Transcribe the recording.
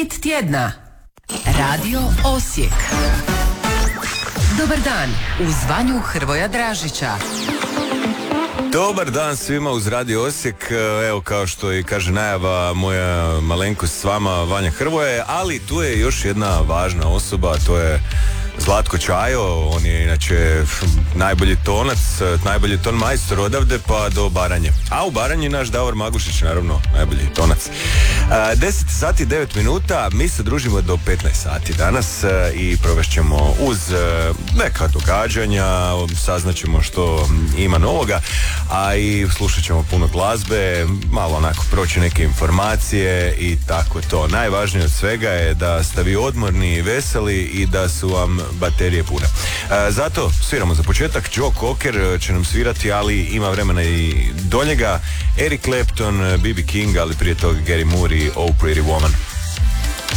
Hit tjedna. Radio Osijek. Dobar dan, uz Vanju Hrvoja Dražića. Dobar dan svima uz Radio Osijek. Evo, kao što i kaže najava, moja malenkost s vama, Vanja Hrvoje, ali tu je još jedna važna osoba, to je Zlatko Čajo. On je inače najbolji tonac, najbolji ton majstor odavde pa do Baranje. A u Baranji naš Davor Magušić, naravno, najbolji tonac. 10 sati 9 minuta, mi se družimo do 15 sati danas i provešćemo uz neka događanja, saznaćemo što ima novoga, a i slušat ćemo puno glazbe, malo onako proći neke informacije i tako to. Najvažnije od svega je da ste vi odmorni i veseli i da su vam baterije pune. Zato sviramo za početak. Joe Cocker će nam svirati, ali ima vremena i do njega. Eric Clapton, B.B. King, ali prije toga Gary Moore i Oh Pretty